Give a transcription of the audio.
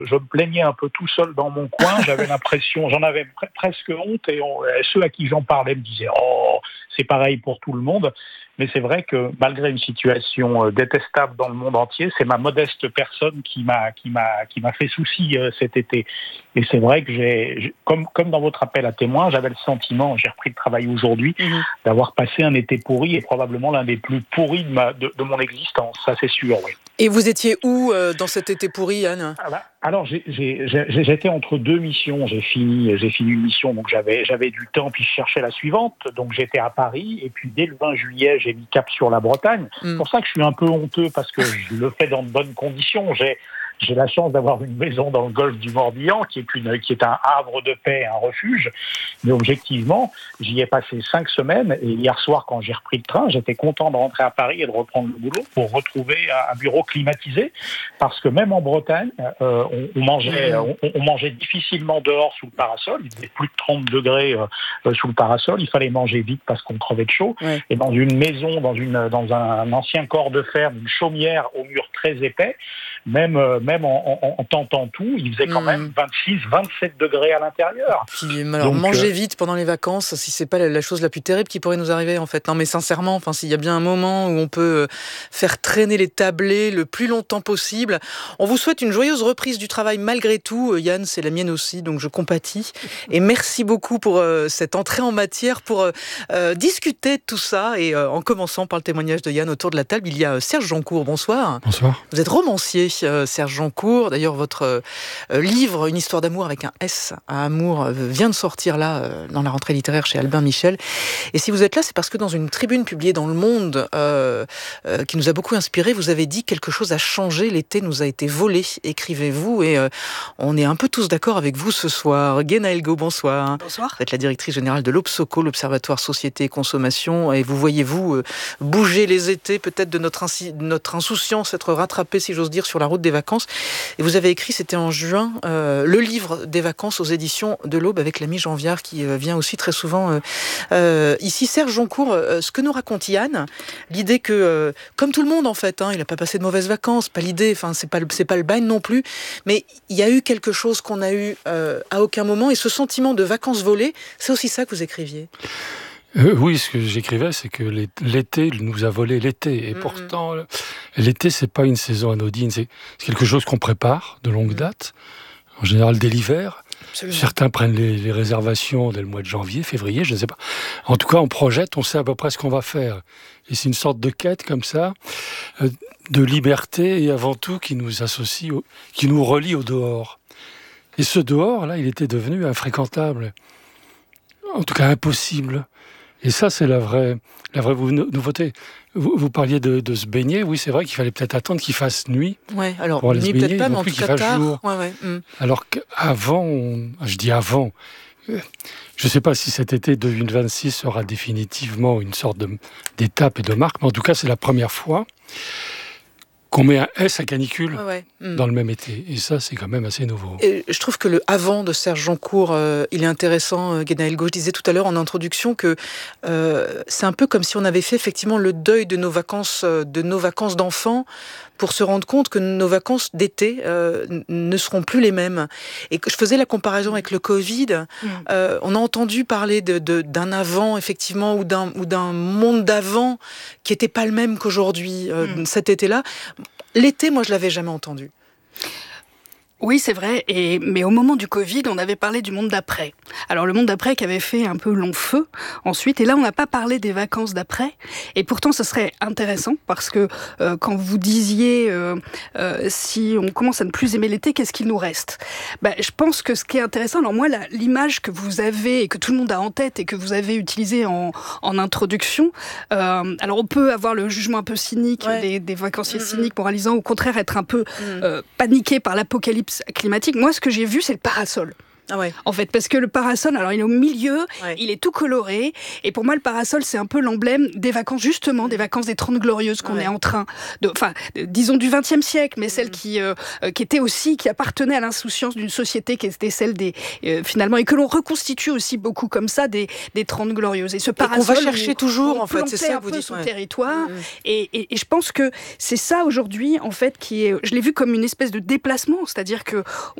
Je me plaignais un peu tout seul dans mon coin. J'avais l'impression, j'en avais presque honte, et ceux à qui j'en parlais me disaient « Oh, c'est pareil pour tout le monde ». Mais c'est vrai que malgré une situation détestable dans le monde entier, c'est ma modeste personne qui m'a fait souci cet été. Et c'est vrai que comme dans votre appel à témoins, j'avais le sentiment, j'ai repris le travail aujourd'hui, d'avoir passé un été pourri, et probablement l'un des plus pourris de mon existence. Ça, c'est sûr, oui. Et vous étiez où dans cet été pourri, Yann ? Alors, j'étais entre deux missions. J'ai fini une mission, donc j'avais du temps, puis je cherchais la suivante. Donc j'étais à Paris, et puis dès le 20 juillet, j'ai mis cap sur la Bretagne. C'est pour ça que je suis un peu honteux, parce que je le fais dans de bonnes conditions. J'ai la chance d'avoir une maison dans le golfe du Morbihan, qui est un havre de paix, un refuge. Mais objectivement, j'y ai passé 5 semaines, et hier soir, quand j'ai repris le train, j'étais content de rentrer à Paris et de reprendre le boulot pour retrouver un bureau climatisé, parce que même en Bretagne, on mangeait difficilement dehors sous le parasol. Il faisait plus de 30 degrés sous le parasol. Il fallait manger vite parce qu'on crevait de chaud. Ouais. Et dans une maison, dans un ancien corps de ferme, une chaumière au mur très épais, même en tentant tout, il faisait quand même 26, 27 degrés à l'intérieur. Puis, alors, manger vite pendant les vacances, si c'est pas la chose la plus terrible qui pourrait nous arriver, en fait. Non, mais sincèrement, enfin, s'il y a bien un moment où on peut faire traîner les tablés le plus longtemps possible, on vous souhaite une joyeuse reprise du travail malgré tout. Yann, c'est la mienne aussi, donc je compatis. Et merci beaucoup pour cette entrée en matière, pour discuter de tout ça. Et en commençant par le témoignage de Yann autour de la table, il y a Serge Joncour. Bonsoir. Bonsoir. Vous êtes romancier, Serge Joncour. D'ailleurs, votre livre, Une histoire d'amour avec un S à amour, vient de sortir là, dans la rentrée littéraire chez Albin Michel. Et si vous êtes là, c'est parce que dans une tribune publiée dans Le Monde, qui nous a beaucoup inspiré, vous avez dit « Quelque chose a changé, l'été nous a été volé », écrivez-vous. Et on est un peu tous d'accord avec vous ce soir. Guéna Elgo, bonsoir. Bonsoir. Vous êtes la directrice générale de l'Obsoco, l'Observatoire Société et Consommation. Et vous voyez-vous bouger les étés, peut-être de notre insouciance, être rattrapé, si j'ose dire, sur la route des vacances. Et vous avez écrit, c'était en juin, le livre des vacances aux éditions de l'Aube, avec l'ami Jean Viard qui vient aussi très souvent ici. Serge Joncour, ce que nous raconte Yann, l'idée que, comme tout le monde en fait, il n'a pas passé de mauvaises vacances, pas l'idée, enfin c'est pas le bagne non plus, mais il y a eu quelque chose qu'on n'a eu à aucun moment, et ce sentiment de vacances volées, c'est aussi ça que vous écriviez. Oui, ce que j'écrivais, c'est que l'été nous a volé l'été. Et pourtant, l'été, c'est pas une saison anodine. C'est quelque chose qu'on prépare de longue date, en général dès l'hiver. Absolument. Certains prennent les réservations dès le mois de janvier, février, je ne sais pas. En tout cas, on projette, on sait à peu près ce qu'on va faire. Et c'est une sorte de quête comme ça, de liberté, et avant tout qui nous associe, qui nous relie au dehors. Et ce dehors-là, il était devenu infréquentable. En tout cas, impossible. Et ça, c'est la vraie nouveauté. Vous parliez de se baigner. Oui, c'est vrai qu'il fallait peut-être attendre qu'il fasse nuit. Ouais, alors, pour aller se baigner, peut-être pas, mais en plus tout qu'il cas fasse tard. jour. Ouais. Alors qu'avant, je dis avant, je ne sais pas si cet été 2026 sera définitivement une sorte d'étape et de marque, mais en tout cas, c'est la première fois qu'on met un S à canicule dans le même été. Et ça, c'est quand même assez nouveau. Et je trouve que le avant de Serge Joncour, il est intéressant. Guéna Elgo, je disais tout à l'heure en introduction que c'est un peu comme si on avait fait effectivement le deuil de nos vacances d'enfants, pour se rendre compte que nos vacances d'été ne seront plus les mêmes. Et que je faisais la comparaison avec le Covid. On a entendu parler d'un avant, effectivement, ou d'un monde d'avant qui n'était pas le même qu'aujourd'hui, cet été-là. L'été, moi, je l'avais jamais entendu. Oui, c'est vrai. Mais au moment du Covid, on avait parlé du monde d'après. Alors, le monde d'après qui avait fait un peu long feu ensuite. Et là, on n'a pas parlé des vacances d'après. Et pourtant, ce serait intéressant parce que quand vous disiez si on commence à ne plus aimer l'été, qu'est-ce qu'il nous reste ? Je pense que ce qui est intéressant, alors moi, l'image que vous avez et que tout le monde a en tête et que vous avez utilisée en introduction, alors on peut avoir le jugement un peu cynique des vacanciers cyniques, moralisants, au contraire être un peu paniqué par l'apocalypse climatique. Moi, ce que j'ai vu, c'est le parasol. Ah ouais. En fait, parce que le parasol, alors il est au milieu, il est tout coloré, et pour moi le parasol c'est un peu l'emblème des vacances, justement, des vacances des 30 glorieuses qu'on est en train de, disons du XXe siècle, mais celle qui était aussi, qui appartenait à l'insouciance d'une société qui était celle des, finalement, et que l'on reconstitue aussi beaucoup comme ça, des 30 glorieuses. Et ce parasol, on va chercher toujours, en fait, c'est ça que vous dites. Son territoire, et je pense que c'est ça aujourd'hui, en fait, qui est, je l'ai vu comme une espèce de déplacement, c'est-à-dire que